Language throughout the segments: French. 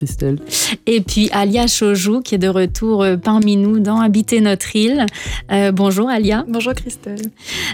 Christelle. Et puis Alia Chojou qui est de retour parmi nous dans Habiter notre île. Bonjour Alia. Bonjour Christelle.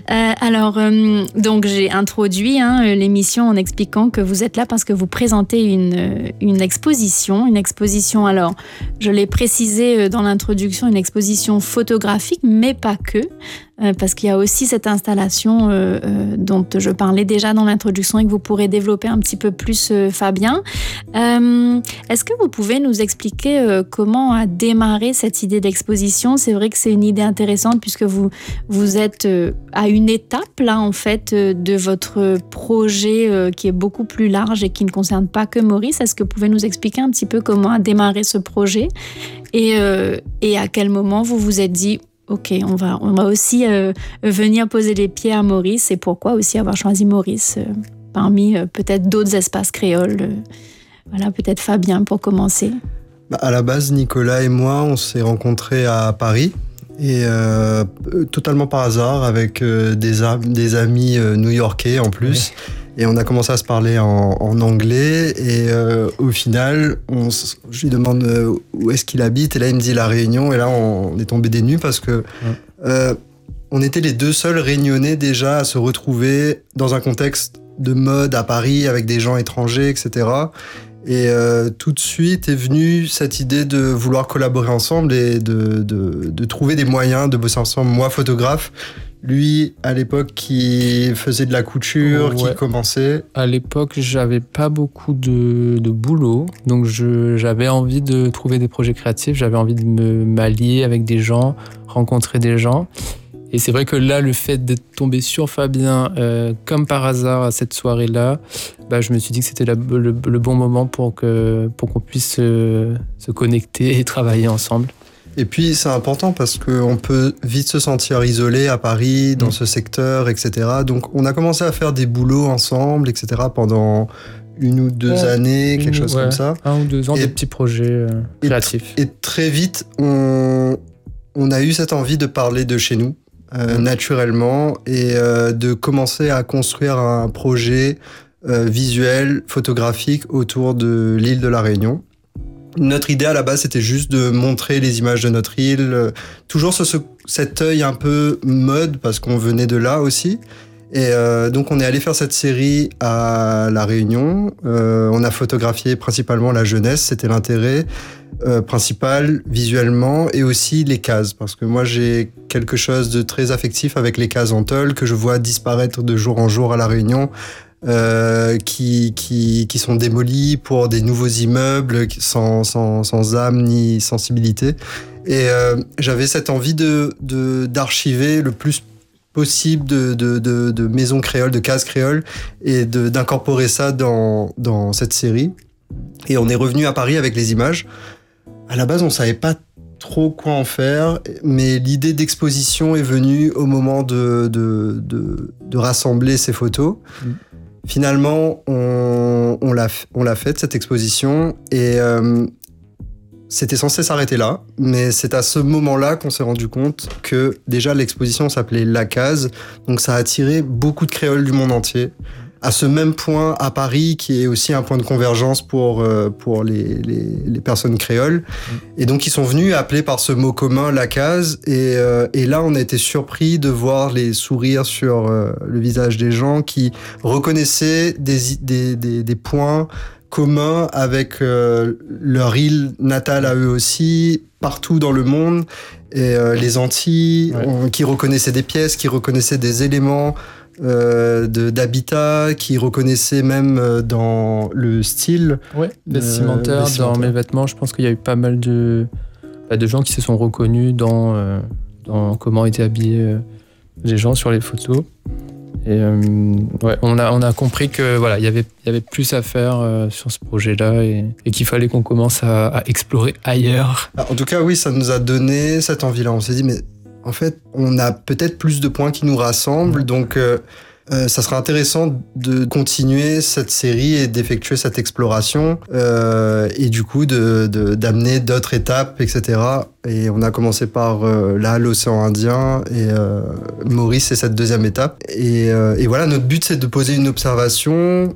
Donc j'ai introduit l'émission en expliquant que vous êtes là parce que vous présentez une exposition. Une exposition, alors je l'ai précisé dans l'introduction, une exposition photographique, mais pas que. Parce qu'il y a aussi cette installation dont je parlais déjà dans l'introduction et que vous pourrez développer un petit peu plus, Fabien. Est-ce que vous pouvez nous expliquer comment a démarré cette idée d'exposition ? C'est vrai que c'est une idée intéressante puisque vous êtes à une étape là en fait de votre projet qui est beaucoup plus large et qui ne concerne pas que Maurice. Est-ce que vous pouvez nous expliquer un petit peu comment a démarré ce projet et à quel moment vous vous êtes dit ok, on va aussi venir poser les pieds à Maurice et pourquoi aussi avoir choisi Maurice parmi peut-être d'autres espaces créoles. Voilà, peut-être Fabien pour commencer. À la base, Nicolas et moi, on s'est rencontrés à Paris et totalement par hasard avec des amis new-yorkais en plus. Oui. Et on a commencé à se parler en anglais et au final, je lui demande où est-ce qu'il habite et là il me dit La Réunion et là on est tombé des nues parce que on était les deux seuls Réunionnais déjà à se retrouver dans un contexte de mode à Paris avec des gens étrangers, etc. Et tout de suite est venue cette idée de vouloir collaborer ensemble et de trouver des moyens de bosser ensemble. Moi, photographe, lui, à l'époque, qui faisait de la couture, qui commençait. À l'époque, j'avais pas beaucoup de boulot, donc j'avais envie de trouver des projets créatifs, j'avais envie de m'allier avec des gens, rencontrer des gens. Et c'est vrai que là, le fait d'être tombé sur Fabien, comme par hasard à cette soirée-là, je me suis dit que c'était le bon moment pour qu'on puisse se connecter et travailler ensemble. Et puis, c'est important parce qu'on peut vite se sentir isolé à Paris, dans ce secteur, etc. Donc, on a commencé à faire des boulots ensemble, etc. pendant 1 ou 2 années, quelque chose comme ça. 1 ou 2 ans, des petits projets créatifs. Et très vite, on a eu cette envie de parler de chez nous, naturellement, et de commencer à construire un projet visuel, photographique autour de l'île de la Réunion. Notre idée à la base, c'était juste de montrer les images de notre île, toujours cet œil un peu mode, parce qu'on venait de là aussi. Et donc, on est allé faire cette série à La Réunion. On a photographié principalement la jeunesse, c'était l'intérêt principal visuellement, et aussi les cases, parce que moi, j'ai quelque chose de très affectif avec les cases en tôle que je vois disparaître de jour en jour à La Réunion. Qui sont démolis pour des nouveaux immeubles sans âme ni sensibilité. Et j'avais cette envie d'archiver le plus possible de maisons créoles, de cases créoles, et d'incorporer ça dans cette série. Et on est revenu à Paris avec les images. À la base, on savait pas trop quoi en faire, mais l'idée d'exposition est venue au moment de rassembler ces photos. Finalement, on l'a faite, cette exposition, et c'était censé s'arrêter là, mais c'est à ce moment-là qu'on s'est rendu compte que déjà l'exposition s'appelait La Case, donc ça a attiré beaucoup de créoles du monde entier. À ce même point à Paris, qui est aussi un point de convergence pour les personnes créoles. Et donc, ils sont venus appeler par ce mot commun La Case. Et là, on a été surpris de voir les sourires sur le visage des gens qui reconnaissaient des points communs avec leur île natale à eux aussi, partout dans le monde. Et les Antilles, qui reconnaissaient des pièces, qui reconnaissaient des éléments d'habitat, qui reconnaissaient même dans le style. Vestimentaire, dans mes vêtements, je pense qu'il y a eu pas mal de gens qui se sont reconnus dans comment étaient habillés les gens sur les photos. Et on a compris que il y avait plus à faire sur ce projet-là et qu'il fallait qu'on commence à explorer ailleurs. En tout cas, oui, ça nous a donné cette envie-là. On s'est dit, mais en fait, on a peut-être plus de points qui nous rassemblent, donc ça serait intéressant de continuer cette série et d'effectuer cette exploration et du coup d'amener d'autres étapes, etc. Et on a commencé par là l'océan Indien et Maurice c'est cette deuxième étape. Et voilà, notre but c'est de poser une observation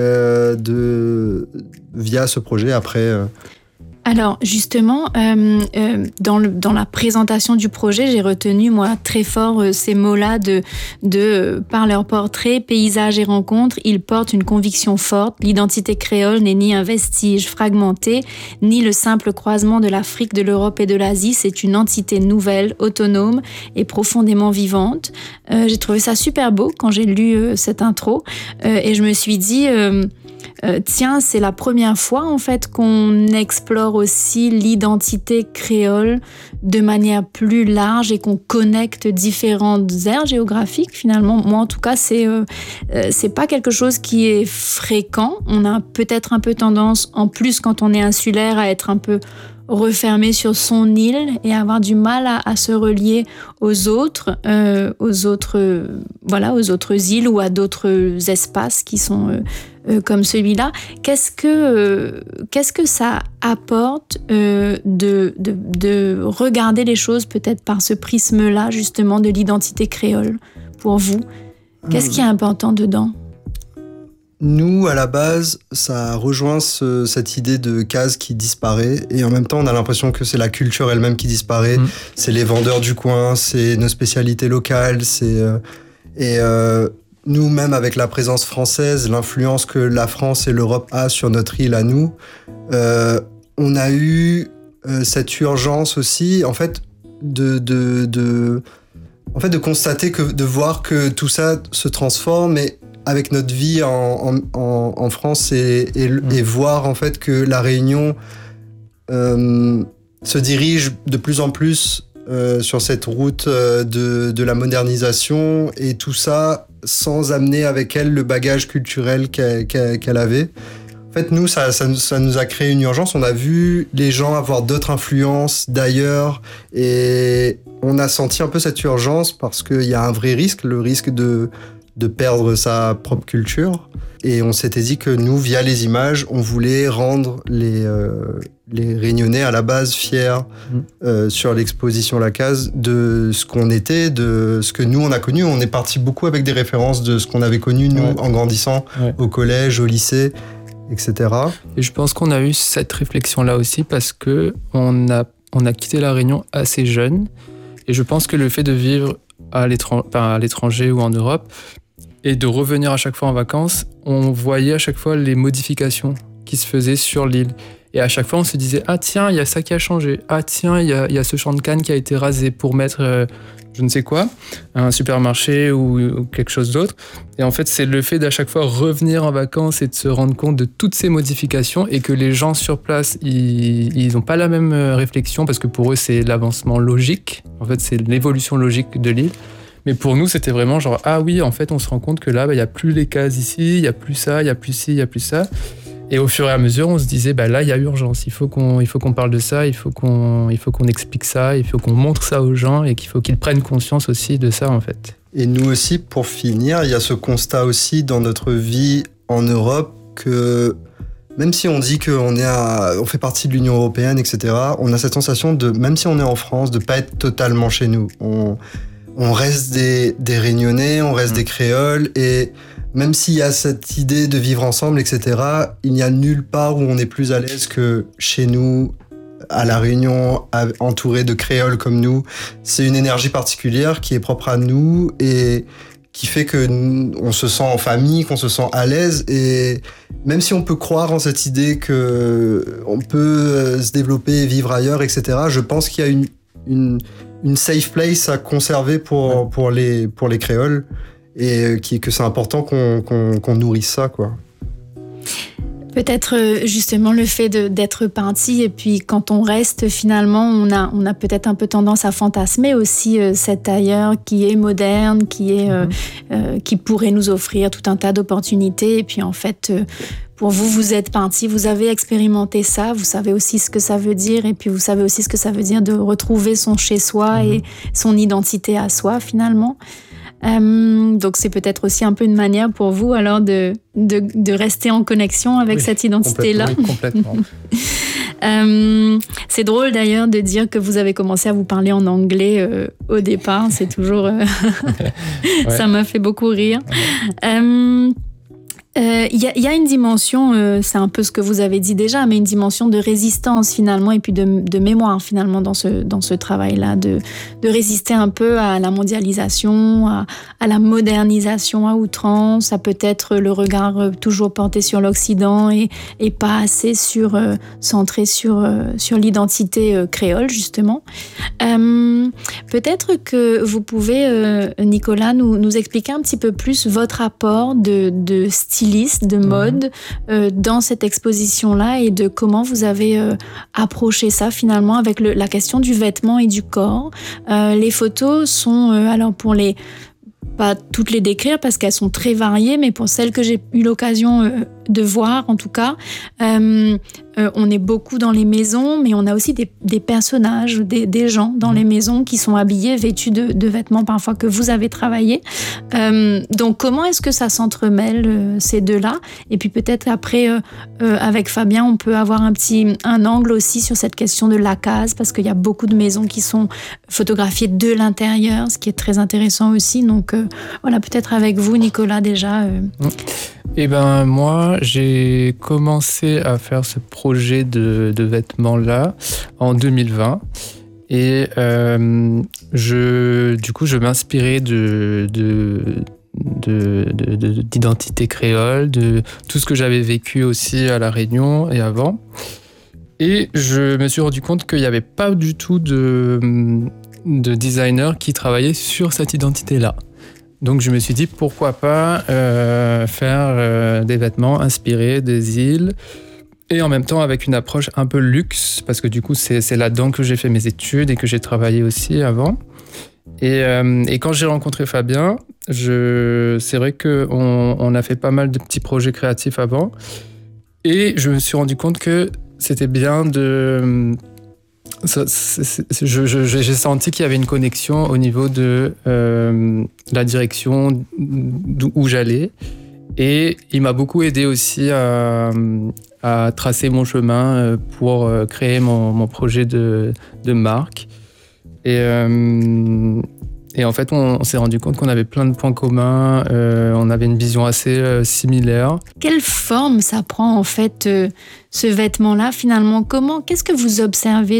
via ce projet après. Alors justement, dans la présentation du projet, j'ai retenu moi très fort ces mots-là de par leur portrait, paysage et rencontre, ils portent une conviction forte. L'identité créole n'est ni un vestige fragmenté, ni le simple croisement de l'Afrique, de l'Europe et de l'Asie. C'est une entité nouvelle, autonome et profondément vivante. J'ai trouvé ça super beau quand j'ai lu cette intro et je me suis dit... tiens, c'est la première fois en fait qu'on explore aussi l'identité créole de manière plus large et qu'on connecte différentes aires géographiques. Finalement, moi en tout cas, c'est pas quelque chose qui est fréquent. On a peut-être un peu tendance, en plus quand on est insulaire, à être un peu refermé sur son île et avoir du mal à se relier aux autres îles ou à d'autres espaces qui sont comme celui-là. Qu'est-ce que ça apporte de regarder les choses peut-être par ce prisme-là justement de l'identité créole pour vous? Qu'est-ce qui est important dedans? Nous, à la base, ça rejoint cette idée de case qui disparaît. Et en même temps, on a l'impression que c'est la culture elle-même qui disparaît. C'est les vendeurs du coin, c'est nos spécialités locales. Nous-mêmes, avec la présence française, l'influence que la France et l'Europe a sur notre île à nous, on a eu cette urgence aussi, en fait, de constater de voir que tout ça se transforme et avec notre vie en France et voir en fait que la Réunion se dirige de plus en plus sur cette route de la modernisation et tout ça sans amener avec elle le bagage culturel qu'elle avait. En fait, nous, ça nous a créé une urgence. On a vu les gens avoir d'autres influences d'ailleurs et on a senti un peu cette urgence parce qu'il y a un vrai risque, le risque de perdre sa propre culture. Et on s'était dit que nous, via les images, on voulait rendre les Réunionnais à la base fiers sur l'exposition La Case de ce qu'on était, de ce que nous, on a connu. On est parti beaucoup avec des références de ce qu'on avait connu, nous, en grandissant au collège, au lycée, etc. Et je pense qu'on a eu cette réflexion-là aussi parce que on a quitté la Réunion assez jeune. Et je pense que le fait de vivre à l'étranger ou en Europe, et de revenir à chaque fois en vacances, on voyait à chaque fois les modifications qui se faisaient sur l'île. Et à chaque fois, on se disait « Ah tiens, il y a ça qui a changé. Ah tiens, il y a ce champ de canne qui a été rasé pour mettre je ne sais quoi, un supermarché ou quelque chose d'autre. » Et en fait, c'est le fait d'à chaque fois revenir en vacances et de se rendre compte de toutes ces modifications et que les gens sur place, ils n'ont pas la même réflexion parce que pour eux, c'est l'avancement logique. En fait, c'est l'évolution logique de l'île. Mais pour nous, c'était vraiment genre, ah oui, en fait, on se rend compte que là, il n'y a plus les cases ici, il n'y a plus ça, il n'y a plus ci, il n'y a plus ça. Et au fur et à mesure, on se disait, là, il y a urgence, il faut qu'on parle de ça, il faut qu'on explique ça, il faut qu'on montre ça aux gens et qu'il faut qu'ils prennent conscience aussi de ça, en fait. Et nous aussi, pour finir, il y a ce constat aussi dans notre vie en Europe que même si on dit qu'on fait partie de l'Union européenne, etc., on a cette sensation de, même si on est en France, de ne pas être totalement chez nous. On reste des Réunionnais, on reste des Créoles, et même s'il y a cette idée de vivre ensemble, etc., il n'y a nulle part où on est plus à l'aise que chez nous, à La Réunion, entouré de Créoles comme nous. C'est une énergie particulière qui est propre à nous et qui fait qu'on se sent en famille, qu'on se sent à l'aise. Et même si on peut croire en cette idée qu'on peut se développer et vivre ailleurs, etc., je pense qu'il y a une safe place à conserver pour les créoles et que c'est important qu'on nourrisse ça, quoi. Peut-être justement le fait d'être parti et puis quand on reste finalement on a peut-être un peu tendance à fantasmer aussi cet ailleurs qui est moderne, qui pourrait nous offrir tout un tas d'opportunités et puis en fait pour vous êtes parti, vous avez expérimenté ça, vous savez aussi ce que ça veut dire et puis vous savez aussi ce que ça veut dire de retrouver son chez-soi et son identité à soi finalement. Donc c'est peut-être aussi un peu une manière pour vous alors de rester en connexion avec cette identité-là. Complètement. C'est drôle d'ailleurs de dire que vous avez commencé à vous parler en anglais au départ. C'est toujours... Ça m'a fait beaucoup rire. Y a une dimension, c'est un peu ce que vous avez dit déjà, mais une dimension de résistance finalement et puis de mémoire finalement dans ce travail-là, de résister un peu à la mondialisation, à la modernisation à outrance, à peut-être le regard toujours porté sur l'Occident et pas assez centré sur l'identité créole justement. Peut-être que vous pouvez, Nicolas, nous expliquer un petit peu plus votre apport de styliste, de mode dans cette exposition-là et de comment vous avez approché ça finalement avec la question du vêtement et du corps. Les photos sont, alors pour pas toutes les décrire parce qu'elles sont très variées, mais pour celles que j'ai eu l'occasion de voir en tout cas, on est beaucoup dans les maisons, mais on a aussi des personnages, des gens dans les maisons qui sont habillés, vêtus de vêtements parfois que vous avez travaillés. Donc comment est-ce que ça s'entremêle ces deux-là? Et puis peut-être après, avec Fabien, on peut avoir un angle aussi sur cette question de la case, parce qu'il y a beaucoup de maisons qui sont photographiées de l'intérieur, ce qui est très intéressant aussi. Donc voilà, peut-être avec vous, Nicolas, déjà. Eh ben moi, j'ai commencé à faire ce projet de vêtements-là en 2020 et je m'inspirais d'identité créole, de tout ce que j'avais vécu aussi à La Réunion et avant. Et je me suis rendu compte qu'il n'y avait pas du tout de designers qui travaillaient sur cette identité-là. Donc je me suis dit pourquoi pas faire des vêtements inspirés des îles et en même temps avec une approche un peu luxe parce que du coup c'est là-dedans que j'ai fait mes études et que j'ai travaillé aussi avant. Et quand j'ai rencontré Fabien, c'est vrai qu'on a fait pas mal de petits projets créatifs avant et je me suis rendu compte que c'était bien j'ai senti qu'il y avait une connexion au niveau de la direction où j'allais et il m'a beaucoup aidé aussi à tracer mon chemin pour créer mon projet de marque et en fait on s'est rendu compte qu'on avait plein de points communs, on avait une vision assez similaire. Quelle forme ça prend en fait ce vêtement-là finalement? Qu'est-ce que vous observez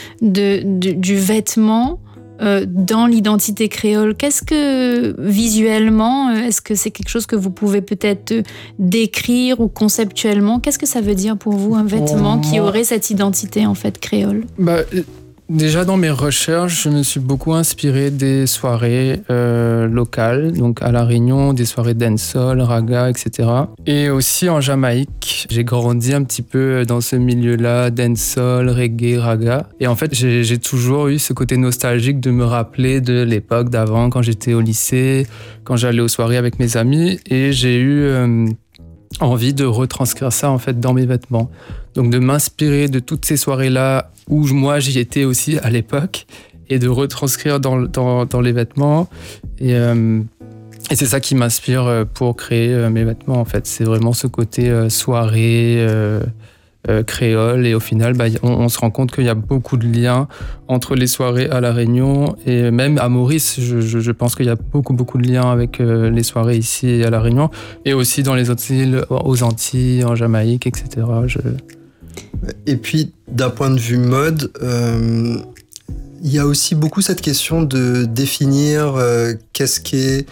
du vêtement dans l'identité créole? Qu'est-ce que visuellement, est-ce que c'est quelque chose que vous pouvez peut-être décrire ou conceptuellement? Qu'est-ce que ça veut dire pour vous un vêtement qui aurait cette identité en fait créole? Déjà dans mes recherches, je me suis beaucoup inspiré des soirées locales, donc à La Réunion, des soirées dancehall, raga, etc. Et aussi en Jamaïque, j'ai grandi un petit peu dans ce milieu-là, dancehall, reggae, raga. Et en fait, j'ai toujours eu ce côté nostalgique de me rappeler de l'époque d'avant, quand j'étais au lycée, quand j'allais aux soirées avec mes amis, et j'ai eu envie de retranscrire ça en fait dans mes vêtements. Donc de m'inspirer de toutes ces soirées-là où moi j'y étais aussi à l'époque et de retranscrire dans les vêtements et c'est ça qui m'inspire pour créer mes vêtements en fait. C'est vraiment ce côté soirée créole et au final on se rend compte qu'il y a beaucoup de liens entre les soirées à La Réunion et même à Maurice. Je pense qu'il y a beaucoup de liens avec les soirées ici à La Réunion et aussi dans les autres îles, aux Antilles, en Jamaïque, etc. Et puis d'un point de vue mode, il y a aussi beaucoup cette question de définir qu'est-ce qu'est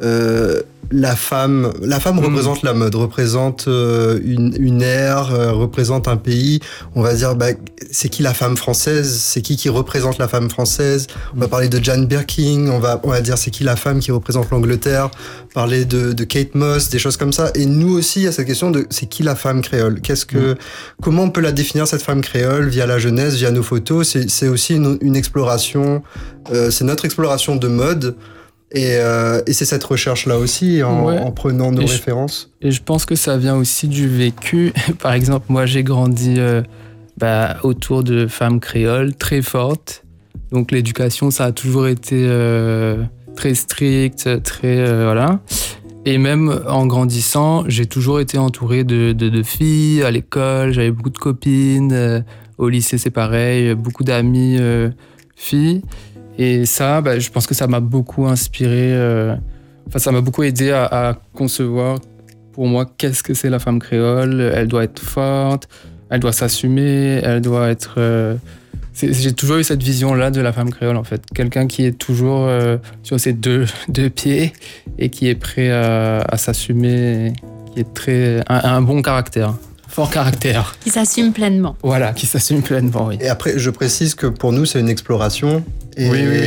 la femme. La femme représente la mode, représente une ère, représente un pays. On va dire, c'est qui la femme française? C'est qui représente la femme française? On va parler de Jane Birkin, on va dire c'est qui la femme qui représente l'Angleterre, parler de Kate Moss, des choses comme ça. Et nous aussi, il y a cette question de c'est qui la femme créole? Comment on peut la définir, cette femme créole, via la jeunesse, via nos photos? C'est aussi une exploration, c'est notre exploration de mode. Et c'est cette recherche-là aussi, en prenant nos références. Et je pense que ça vient aussi du vécu. Par exemple, moi, j'ai grandi autour de femmes créoles très fortes. Donc l'éducation, ça a toujours été très strictes, très voilà. Et même en grandissant, j'ai toujours été entouré de filles à l'école. J'avais beaucoup de copines. Au lycée, c'est pareil, beaucoup d'amis filles. Et ça, je pense que ça m'a beaucoup inspiré. Ça m'a beaucoup aidé à concevoir pour moi qu'est-ce que c'est la femme créole. Elle doit être forte, elle doit s'assumer, elle doit être... J'ai toujours eu cette vision-là de la femme créole, en fait. Quelqu'un qui est toujours sur ses deux pieds et qui est prêt à s'assumer, qui est un bon caractère, fort caractère. Qui s'assume pleinement. Voilà, qui s'assume pleinement, oui. Et après, je précise que pour nous, c'est une exploration. Et oui.